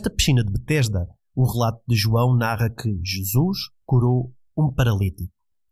Nesta piscina de Betesda, o relato de João narra que Jesus curou um paralítico.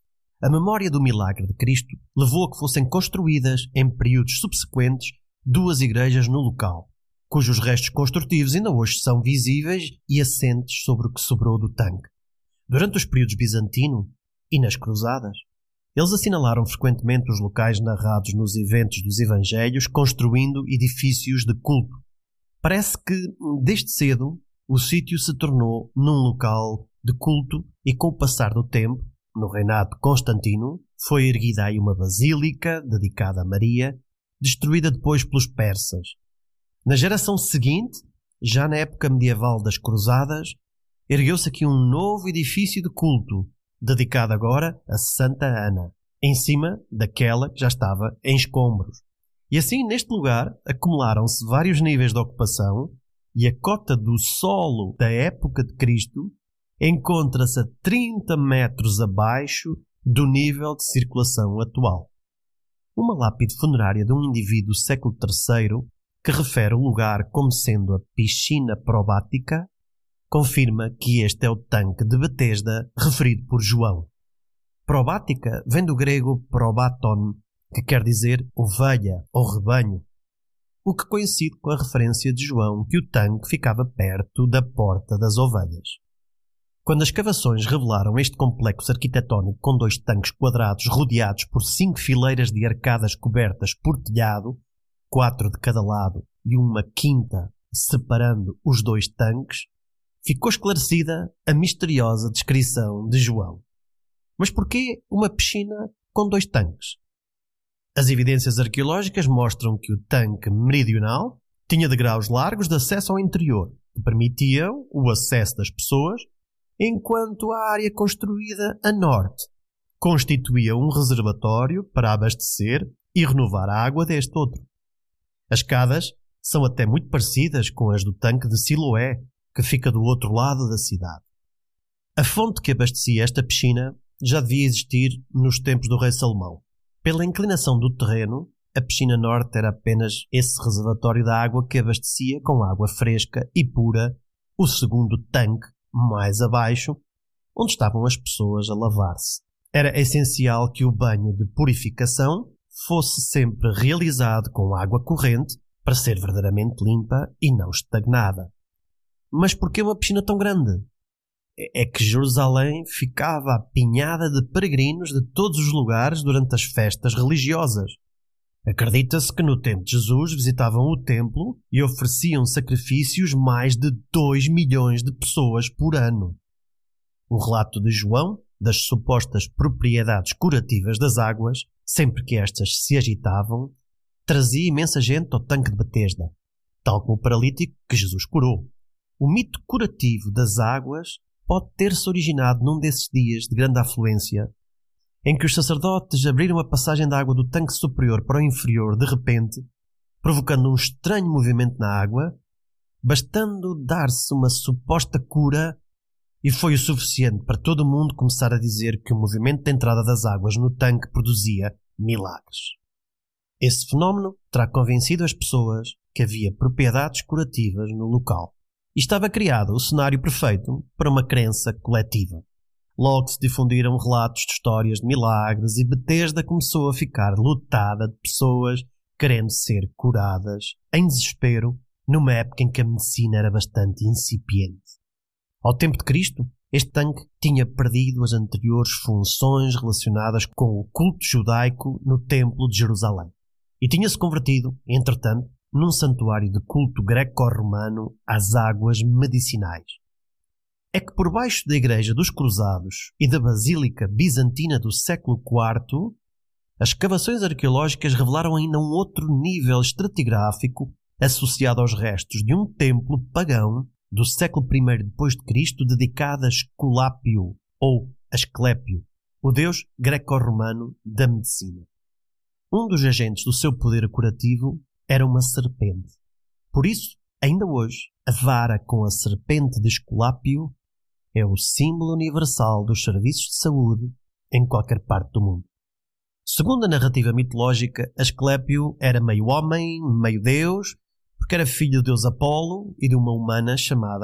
A memória do milagre de Cristo levou a que fossem construídas, em períodos subsequentes, 2 igrejas no local, cujos restos construtivos ainda hoje são visíveis e assentes sobre o que sobrou do tanque. Durante os períodos bizantino e nas cruzadas, eles assinalaram frequentemente os locais narrados nos eventos dos evangelhos, construindo edifícios de culto. Parece que, desde cedo, o sítio se tornou num local de culto e, com o passar do tempo, no reinado de Constantino, foi erguida aí uma basílica dedicada a Maria, destruída depois pelos persas. Na geração seguinte, já na época medieval das cruzadas, ergueu-se aqui um novo edifício de culto, dedicado agora a Santa Ana, em cima daquela que já estava em escombros. E assim, neste lugar, acumularam-se vários níveis de ocupação e a cota do solo da época de Cristo encontra-se a 30 metros abaixo do nível de circulação atual. Uma lápide funerária de um indivíduo do século III, que refere o lugar como sendo a piscina probática, confirma que este é o tanque de Betesda referido por João. Probática vem do grego probaton, que quer dizer ovelha ou rebanho, o que coincide com a referência de João que o tanque ficava perto da porta das ovelhas. Quando as escavações revelaram este complexo arquitetónico com 2 tanques quadrados rodeados por 5 fileiras de arcadas cobertas por telhado, 4 de cada lado e uma quinta separando os 2 tanques, ficou esclarecida a misteriosa descrição de João. Mas porquê uma piscina com 2 tanques? As evidências arqueológicas mostram que o tanque meridional tinha degraus largos de acesso ao interior, que permitiam o acesso das pessoas, enquanto a área construída a norte constituía um reservatório para abastecer e renovar a água deste outro. As escadas são até muito parecidas com as do tanque de Siloé, que fica do outro lado da cidade. A fonte que abastecia esta piscina já devia existir nos tempos do rei Salomão. Pela inclinação do terreno, a piscina norte era apenas esse reservatório de água que abastecia com água fresca e pura o segundo tanque mais abaixo, onde estavam as pessoas a lavar-se. Era essencial que o banho de purificação fosse sempre realizado com água corrente para ser verdadeiramente limpa e não estagnada. Mas por que uma piscina tão grande? É que Jerusalém ficava apinhada de peregrinos de todos os lugares durante as festas religiosas. Acredita-se que no tempo de Jesus visitavam o templo e ofereciam sacrifícios mais de 2 milhões de pessoas por ano. O relato de João das supostas propriedades curativas das águas, sempre que estas se agitavam, trazia imensa gente ao tanque de Betesda, tal como o paralítico que Jesus curou. O mito curativo das águas pode ter-se originado num desses dias de grande afluência, em que os sacerdotes abriram a passagem da água do tanque superior para o inferior de repente, provocando um estranho movimento na água, bastando dar-se uma suposta cura, e foi o suficiente para todo o mundo começar a dizer que o movimento de entrada das águas no tanque produzia milagres. Esse fenómeno terá convencido as pessoas que havia propriedades curativas no local. E estava criado o cenário perfeito para uma crença coletiva. Logo se difundiram relatos de histórias de milagres e Betesda começou a ficar lotada de pessoas querendo ser curadas, em desespero, numa época em que a medicina era bastante incipiente. Ao tempo de Cristo, este tanque tinha perdido as anteriores funções relacionadas com o culto judaico no Templo de Jerusalém e tinha-se convertido, entretanto, num santuário de culto greco-romano às águas medicinais. É que por baixo da Igreja dos Cruzados e da Basílica Bizantina do século IV, as escavações arqueológicas revelaram ainda um outro nível estratigráfico associado aos restos de um templo pagão do século I d.C. dedicado a Esculápio ou Asclépio, o deus greco-romano da medicina. Um dos agentes do seu poder curativo era uma serpente. Por isso, ainda hoje, a vara com a serpente de Esculápio é o símbolo universal dos serviços de saúde em qualquer parte do mundo. Segundo a narrativa mitológica, Asclépio era meio homem, meio deus, porque era filho do deus Apolo e de uma humana chamada